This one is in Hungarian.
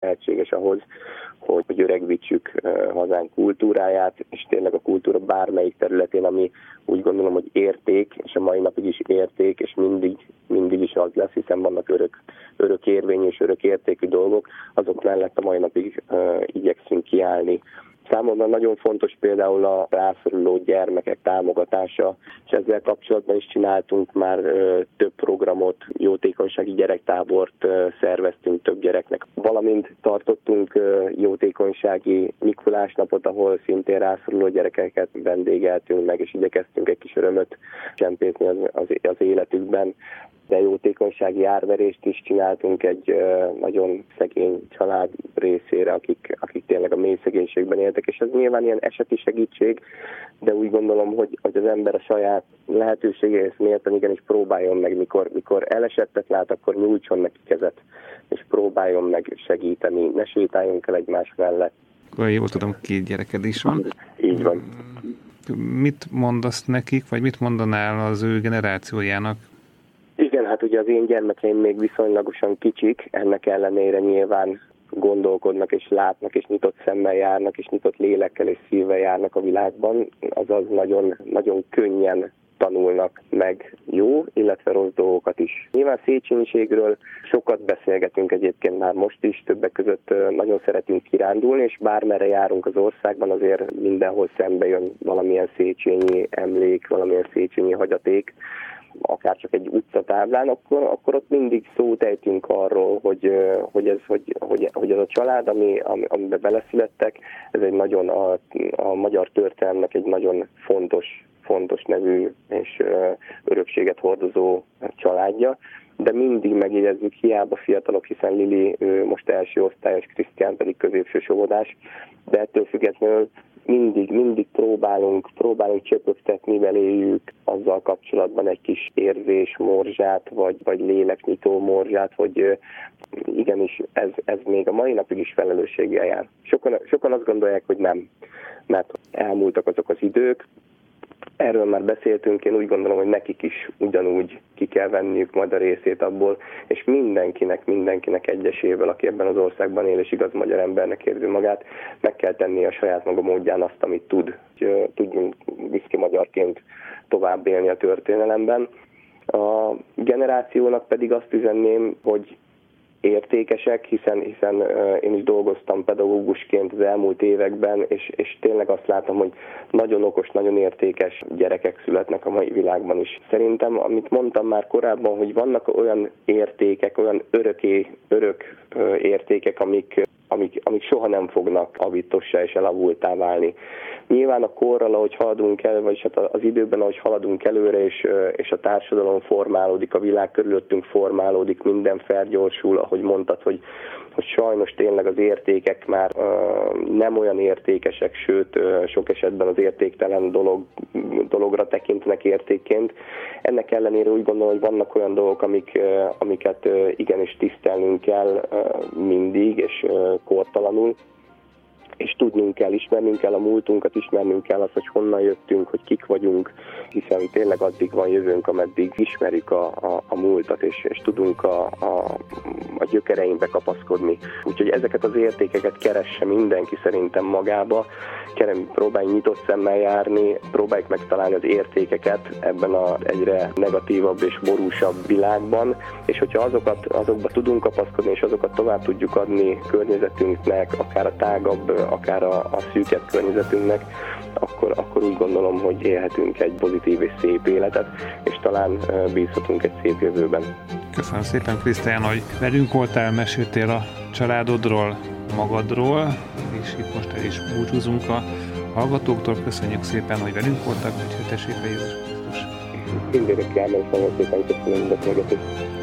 lehetséges ahhoz, hogy öregítsük hazánk kultúráját, és tényleg a kultúra bármelyik területén, ami úgy gondolom, hogy érték, és a mai napig is érték, és mindig is az lesz, hiszen vannak örök érvényű és örök értékű dolgok, azok mellett a mai napig igyekszünk kiállni. Számomra nagyon fontos például a rászoruló gyermekek támogatása, és ezzel kapcsolatban is csináltunk már több programot, jótékonysági gyerektábort szerveztünk több gyereknek, valamint tartottunk jótékonysági Mikulás napot, ahol szintén rászoruló gyerekeket vendégeltünk meg, és igyekeztünk egy kis örömöt csempészni az életükben. De jótékonysági árverést is csináltunk egy nagyon szegény család részére, akik tényleg a mély szegénységben éltek, és ez nyilván ilyen eseti segítség, de úgy gondolom, hogy az ember a saját lehetőségéhez méltán igenis próbáljon meg, mikor elesettet lát, akkor nyújtson neki kezet, és próbáljon meg segíteni, ne sétáljunk el egymás mellett. Jól tudom, 2 gyereked is van. Így van. Mit mondasz nekik, vagy mit mondanál az ő generációjának? Igen, hát ugye az én gyermekeim még viszonylagosan kicsik, ennek ellenére nyilván gondolkodnak és látnak, és nyitott szemmel járnak, és nyitott lélekkel és szívvel járnak a világban, azaz nagyon, nagyon könnyen tanulnak meg jó, illetve rossz dolgokat is. Nyilván széchenyiségről sokat beszélgetünk egyébként már most is, többek között nagyon szeretünk kirándulni, és bármerre járunk az országban, azért mindenhol szembe jön valamilyen széchenyi emlék, valamilyen széchenyi hagyaték, akár csak egy utcatáblán, akkor ott mindig szót ejtünk arról, hogy ez a család, amiben beleszülettek, ez egy nagyon a magyar történelemnek egy nagyon fontos nevű és örökséget hordozó családja, de mindig megjegyezzük, hiába fiatalok, hiszen Lili most első osztályos, Krisztián pedig középsős óvodás, de ettől függetlenül mindig próbálunk csöpögtetni beléjük azzal kapcsolatban egy kis érzés morzsát, vagy léleknyitó morzsát, hogy igenis ez még a mai napig is felelősséggel jár. Sokan azt gondolják, hogy nem, mert elmúltak azok az idők. Erről már beszéltünk, én úgy gondolom, hogy nekik is ugyanúgy ki kell venniük majd a részét abból, és mindenkinek egyesével, aki ebben az országban él, és igaz magyar embernek érzi magát, meg kell tenni a saját maga módján azt, amit tud, hogy tudjunk viszki magyarként tovább élni a történelemben. A generációnak pedig azt üzenném, hogy értékesek, hiszen én is dolgoztam pedagógusként az elmúlt években, és tényleg azt látom, hogy nagyon okos, nagyon értékes gyerekek születnek a mai világban is. Szerintem, amit mondtam már korábban, hogy vannak olyan értékek, olyan örök értékek, amik soha nem fognak avitossá és elavultá válni. Nyilván a korral, ahogy haladunk el, vagyis az időben, ahogy haladunk előre, és a társadalom formálódik, a világ körülöttünk formálódik, minden felgyorsul, ahogy mondtad, hogy sajnos tényleg az értékek már nem olyan értékesek, sőt, sok esetben az értéktelen dologra tekintnek értékként. Ennek ellenére úgy gondolom, hogy vannak olyan dolgok, amiket igenis tisztelnünk kell mindig, és kortalanul, és tudnunk kell, ismernünk kell a múltunkat, ismernünk kell azt, hogy honnan jöttünk, hogy kik vagyunk, hiszen tényleg addig van jövőnk, ameddig ismerjük a múltat, és tudunk a gyökereinkbe kapaszkodni. Úgyhogy ezeket az értékeket keresse mindenki szerintem magába, próbálj nyitott szemmel járni, próbáljuk megtalálni az értékeket ebben az egyre negatívabb és borúsabb világban, és hogyha azokba tudunk kapaszkodni, és azokat tovább tudjuk adni környezetünknek, akár a tágabb, akár a szűkebb környezetünknek, akkor úgy gondolom, hogy élhetünk egy pozitív és szép életet, és talán bízhatunk egy szép jövőben. Köszönöm szépen, Krisztián, hogy velünk voltál, meséltél a családodról, magadról, és itt most el is búcsúzunk a hallgatóktól. Köszönjük szépen, hogy velünk voltak, hogy tessék be Jézus Krisztus. Mindenki elmegy, nagyon szépen köszönöm a beszélgetést.